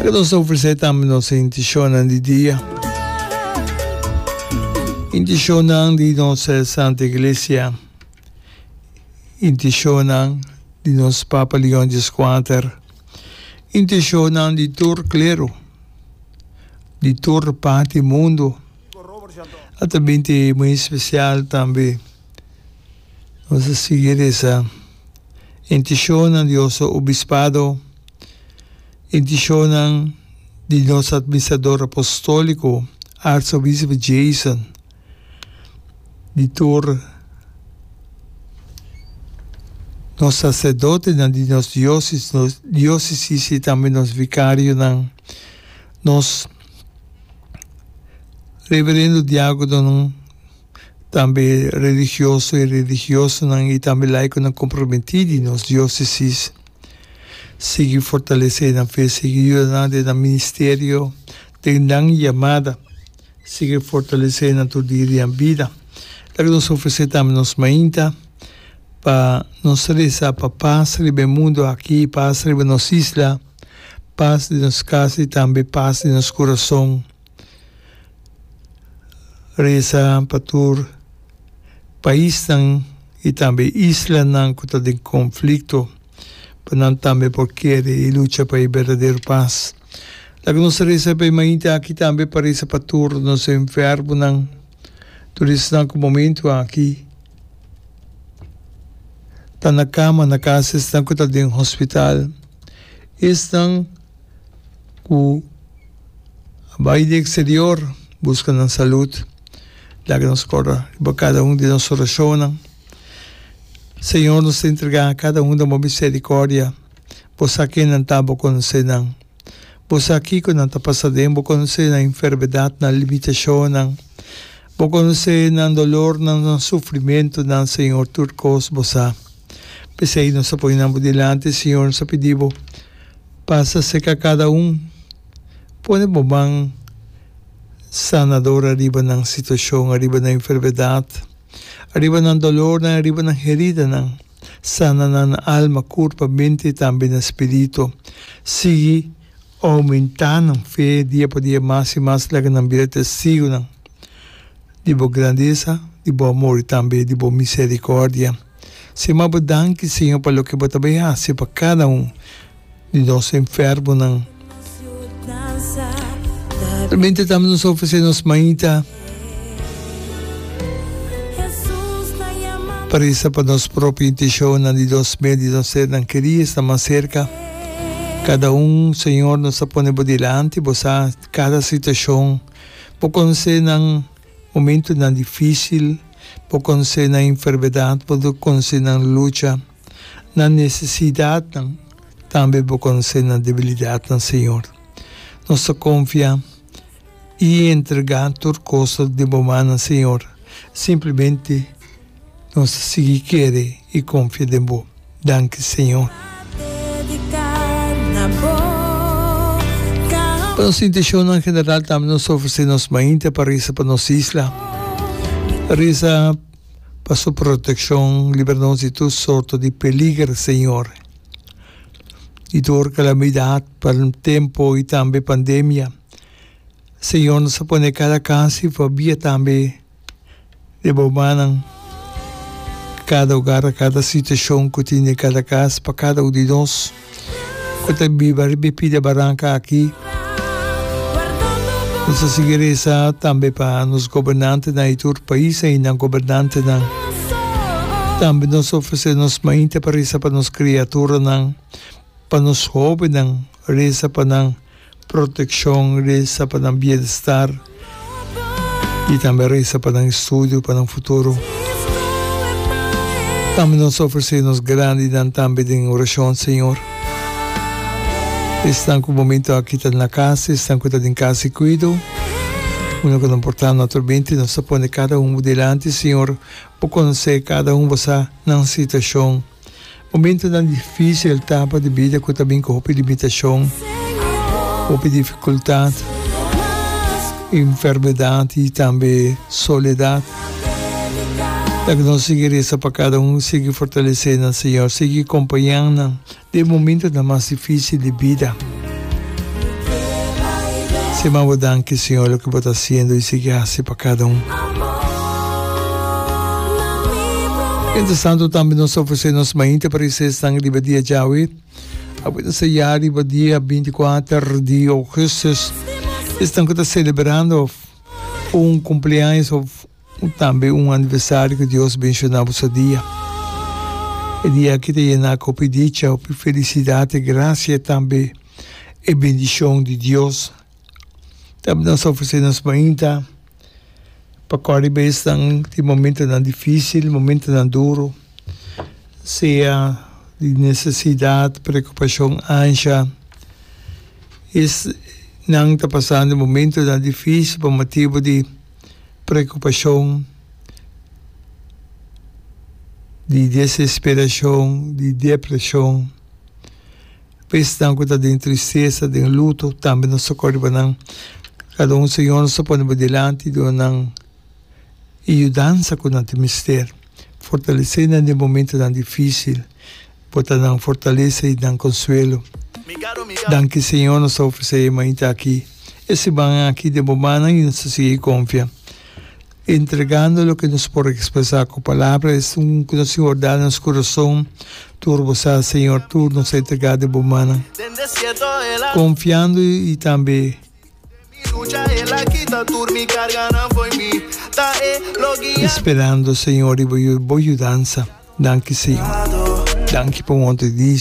que nos ofrece también nos intencionan de día. Intencionan de nuestra Santa Iglesia. Intencionan de nos Papa León XIV. Intencionan de todo clero. De todo parte mundo. Também muito especial também. Nós seguir essa intenção de nosso obispado, intenção de nosso administrador apostólico, arcebispo Jason, de todo nosso sacerdote de nossa diocese e também nosso vicário, nosso reverendo diácono, também religioso e também laico comprometido nos dioceses. Seguir fortalecendo a fé, seguir ajudando no ministério, tendo chamada, seguir fortalecendo a tua vida. Lá que nos oferece também nos mainta, para nos rezar para paz no mundo aqui, paz na nossa isla, paz de nossa casa e também paz de nosso coração. Reza para o país e também isla que está em conflito, para também porque e luta para a verdadeira paz. Lá que nós reza para a aqui também para reza para o nosso enfermo, tudo no momento aqui. Está na cama, na casa, estão que está em hospital, estão com a baile exterior, buscando saúde. Lá que nos corra, cada de nós oraciona. Senhor, nos entrega a cada da uma misericórdia. Você aqui não está conhecer, não. Você aqui que não está passando, conhecer na enfermidade, na limitação, não. Conhecer na dolor, no sofrimento, não, Senhor, tudo coisa, você. Pensei, nós apoiamos delante, Senhor, nós pedimos, passa-se a cada põe bom sanador arriba ng sitwasyon, arriba ng enfermedad, arriba ng dolor, arriba ng herida, sana ng alma, curpa, mente, também ng espiritu. Sige, aumentar ng fe, dia por dia, mais e mais, laga ng vida testigo, de boa grandeza, de bom amor e também de boa misericórdia. Se mabudanki, Senhor, para o que você vai fazer para cada de nós enfermos, também estamos nos oferecendo os mainta para isso, para nossa própria intenção, de nós mesmos, de nós ser não queria estar mais cerca. Cada Senhor, nos põe por delante, você, cada situação, por conhecer num momento não difícil, por conhecer na enfermidade, por conhecer na luta, na necessidade, também por conhecer na debilidade, Senhor. Nossa confiança e entregar todas coisas de bom, Senhor. Simplesmente nós seguir querer e confiar em Deus. Danke, Senhor. Para nossa intenção em geral, também nós oferecemos mainta para reza para nossa isla. Reza para sua proteção, livrar-nos de todo sorte de peligro, Senhor. De toda calamidade para o tempo e também pandemia. Senhor, nos põe cada casa e fobia também de bom, cada lugar, cada situação que tem cada casa, para cada de nós. Que também vai pedir barranca aqui. Nos seguiremos também para os governantes de todo o país e não governantes. Também nos oferecemos mainta para isso para as criaturas, para os jovens, reza para proteção, reza para o bem-estar e também reza para o estudo, para o futuro. Também nos oferecemos grande também em oração, Senhor. Estão com o momento aqui na casa, estão com em casa e cuido. Uma coisa importante, naturalmente, nós põe cada delante, Senhor, para conhecer cada você na situação. Momento tão difícil, etapa de vida, que também com limitação, com dificuldade, enfermidade e também soledade. Que nós seguiremos para cada seguir fortalecendo, Senhor, seguir acompanhando de momento mais difícil de vida. Semana danke, Senhor, o que você está fazendo e siga assim para cada um. Interessante também nós oferecemos mainta para esse sangue de dia Jawi. Agora se yari dia 24 de agosto estamos celebrando cumpleaños ou também aniversário que Deus mencionava esse dia. E dia que te llena com pedicha, felicidade, graça também e bendição de Deus. Também nós oferecemos mainta para correr este momento tão difícil, momento tão duro, seja de necessidade, preocupação, anja. Não está passando um momento tão difícil por motivo de preocupação, de desesperação, de depressão. Estão de tristeza, de luto, também nós socorremos. Cada um, Senhor, nos põe diante de uma ajudança com o mistério, fortalecendo no momento tão difícil, botando fortaleza e dando consuelo. Danke, Senhor, nos oferecemos ainda aqui. Esse banho aqui de bomana e nos sigue confia. Entregando o que nos pode expressar com palavras, que o Senhor dá no nosso coração, turbo, Senhor, tu nos entregar de bomana. Confiando e também esperando, Senhor, e boa ajudança. Danke, Senhor. Danke por um monte de